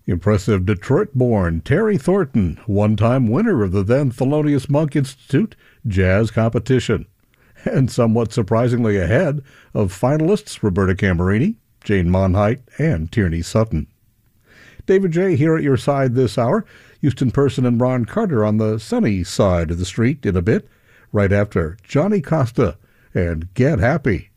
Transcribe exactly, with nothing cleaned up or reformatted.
Impressive Detroit-born Terry Thornton, one-time winner of the then Thelonious Monk Institute Jazz Competition, and somewhat surprisingly ahead of finalists Roberta Camporini, Jane Monheit, and Tierney Sutton. David J. here at your side this hour. Houston Person and Ron Carter on the sunny side of the street in a bit, right after Johnny Costa and Get Happy.